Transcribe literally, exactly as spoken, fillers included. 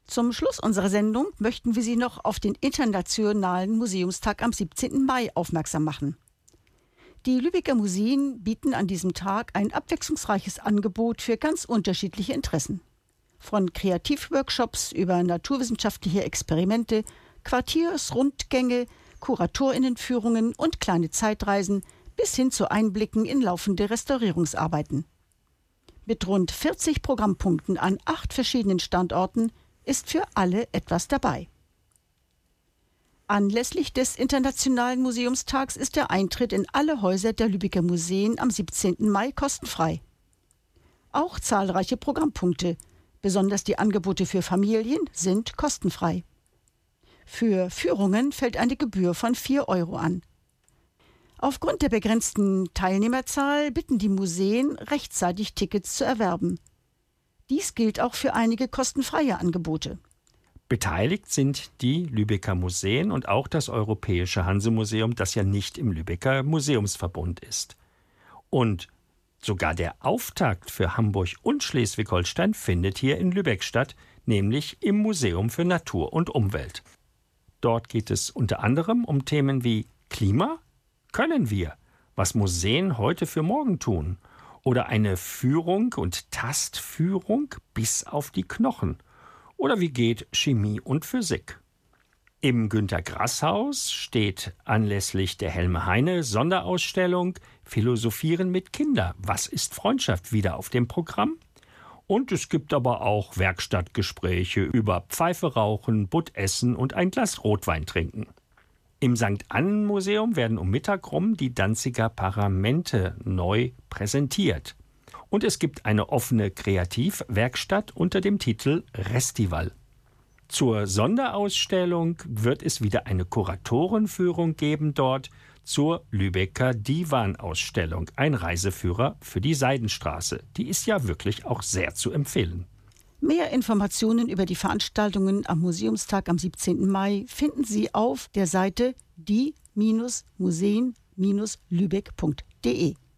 Zum Schluss unserer Sendung möchten wir Sie noch auf den Internationalen Museumstag am siebzehnten Mai aufmerksam machen. Die Lübecker Museen bieten an diesem Tag ein abwechslungsreiches Angebot für ganz unterschiedliche Interessen. Von Kreativworkshops über naturwissenschaftliche Experimente, Quartiersrundgänge, KuratorInnenführungen und kleine Zeitreisen bis hin zu Einblicken in laufende Restaurierungsarbeiten. Mit rund vierzig Programmpunkten an acht verschiedenen Standorten ist für alle etwas dabei. Anlässlich des Internationalen Museumstags ist der Eintritt in alle Häuser der Lübecker Museen am siebzehnten Mai kostenfrei. Auch zahlreiche Programmpunkte, besonders die Angebote für Familien, sind kostenfrei. Für Führungen fällt eine Gebühr von vier Euro an. Aufgrund der begrenzten Teilnehmerzahl bitten die Museen, rechtzeitig Tickets zu erwerben. Dies gilt auch für einige kostenfreie Angebote. Beteiligt sind die Lübecker Museen und auch das Europäische Hansemuseum, das ja nicht im Lübecker Museumsverbund ist. Und sogar der Auftakt für Hamburg und Schleswig-Holstein findet hier in Lübeck statt, nämlich im Museum für Natur und Umwelt. Dort geht es unter anderem um Themen wie Klima, können wir, was Museen heute für morgen tun, oder eine Führung und Tastführung bis auf die Knochen, oder wie geht Chemie und Physik. Im Günter-Grass-Haus steht anlässlich der Helme-Heine-Sonderausstellung Philosophieren mit Kindern. Was ist Freundschaft? Wieder auf dem Programm. Und es gibt aber auch Werkstattgespräche über Pfeife rauchen, Butt essen und ein Glas Rotwein trinken. Im Sankt Annen Museum werden um Mittag rum die Danziger Paramente neu präsentiert. Und es gibt eine offene Kreativwerkstatt unter dem Titel Restival. Zur Sonderausstellung wird es wieder eine Kuratorenführung geben dort zur Lübecker Divan-Ausstellung, ein Reiseführer für die Seidenstraße. Die ist ja wirklich auch sehr zu empfehlen. Mehr Informationen über die Veranstaltungen am Museumstag am siebzehnten Mai finden Sie auf der Seite die Museen Lübeck punkt de.